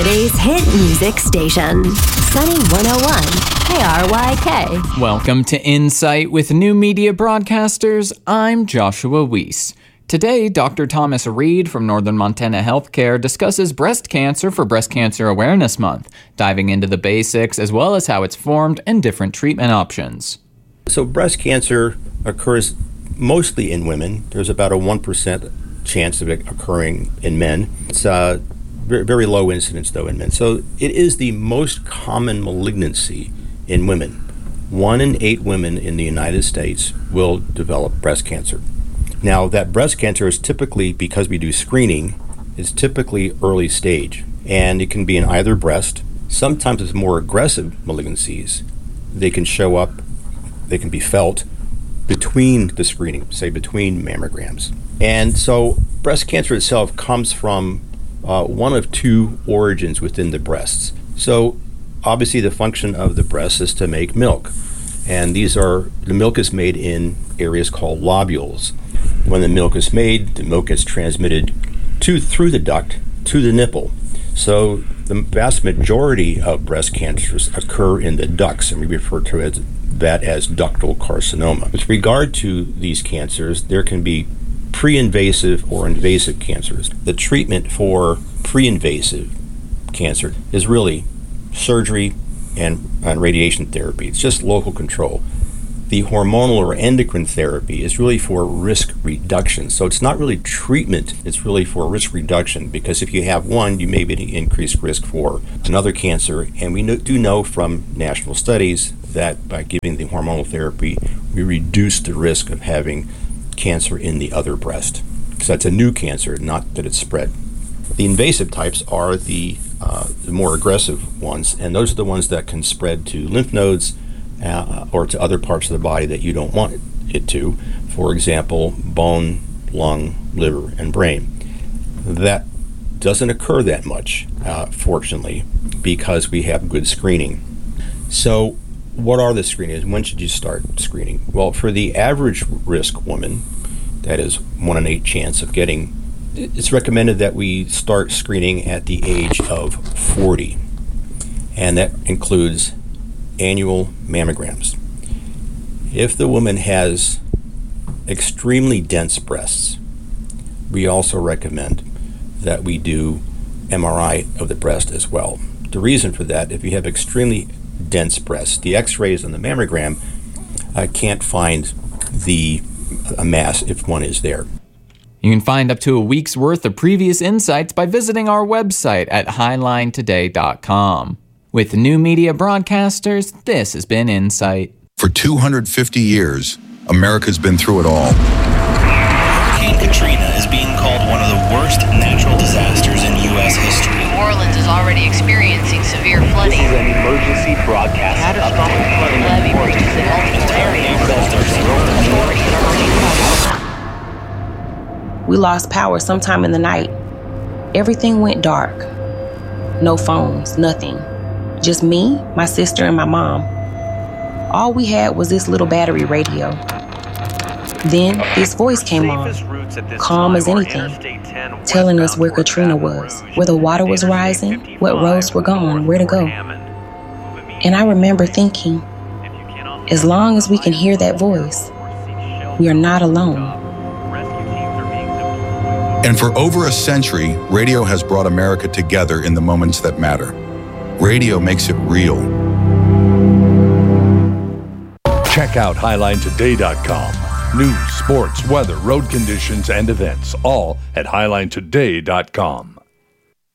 Today's hit music station, Sunny 101, KRYK. Welcome to Insight with New Media Broadcasters. I'm Joshua Weiss. Today, Dr. Thomas Reed from Northern Montana Healthcare discusses breast cancer for Breast Cancer Awareness Month, diving into the basics as well as how it's formed and different treatment options. So breast cancer occurs mostly in women. There's about a 1% chance of it occurring in men. It's very low incidence, though, in men. So it is the most common malignancy in women. 1 in 8 women in the United States will develop breast cancer. Now, that breast cancer is typically, because we do screening, is typically early stage, and it can be in either breast. Sometimes it's more aggressive malignancies. They can show up, they can be felt between the screening, say between mammograms. And so breast cancer itself comes from one of 2 origins within the breasts. So obviously the function of the breast is to make milk. And the milk is made in areas called lobules. When the milk is made, the milk is transmitted through the duct to the nipple. So the vast majority of breast cancers occur in the ducts, and we refer to that as ductal carcinoma. With regard to these cancers, there can be pre-invasive or invasive cancers. The treatment for pre-invasive cancer is really surgery and radiation therapy. It's just local control. The hormonal or endocrine therapy is really for risk reduction. So it's not really treatment, it's really for risk reduction, because if you have one, you may be at increased risk for another cancer. And we do know from national studies that by giving the hormonal therapy, we reduce the risk of having cancer in the other breast, because that's a new cancer, not that it's spread. The invasive types are the more aggressive ones, and those are the ones that can spread to lymph nodes or to other parts of the body that you don't want it to. For example, bone, lung, liver, and brain. That doesn't occur that much, fortunately, because we have good screening. So what are the screenings? When should you start screening? Well, for the average risk woman, that is 1 in 8 chance of getting, it's recommended that we start screening at the age of 40. And that includes annual mammograms. If the woman has extremely dense breasts, we also recommend that we do MRI of the breast as well. The reason for that, if you have extremely dense breasts, the x-rays on the mammogram can't find a mass if one is there. You can find up to a week's worth of previous insights by visiting our website at highlinetoday.com. With New Media Broadcasters, this has been Insight. For 250 years, America's been through it all. Hurricane Katrina is being called one of the worst natural disasters in U.S. history. New Orleans is already experiencing severe flooding. This is an emergency broadcast. Catastrophic flooding levee bridges in multiple areas. We lost power sometime in the night. Everything went dark. No phones, nothing. Just me, my sister, and my mom. All we had was this little battery radio. Then this voice came on, calm as anything, telling us where Katrina was, where the water was rising, what roads were gone, where to go. And I remember thinking, as long as we can hear that voice, we are not alone. And for over a century, radio has brought America together in the moments that matter. Radio makes it real. Check out HighlineToday.com. News, sports, weather, road conditions, and events, all at HighlineToday.com.